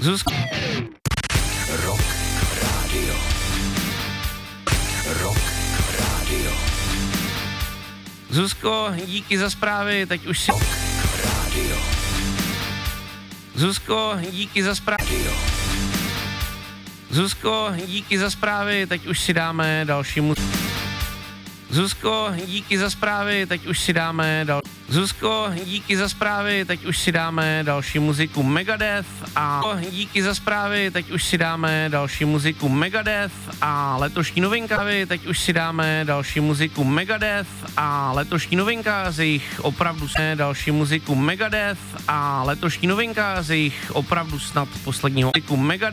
Zuzko. Rock Radio. Rock Radio. Zuzko, díky za zprávy, teď už si... Rock Radio. Zuzko, díky za zprávy. Zuzko, díky za zprávy, teď už si dáme další muziku. Zuzko, díky za zprávy, teď už si dáme Zuzko, díky za zprávy, teď už si dáme další muziku Megadeth a díky za zprávy, teď už si dáme další muziku Megadeth a letošní novinka, teď už si dáme další muziku Megadeth a letošní novinka z jejich opravdu další muziku Megadeth a letošní novinka z jejich opravdu snad posledního muziku Megadeth.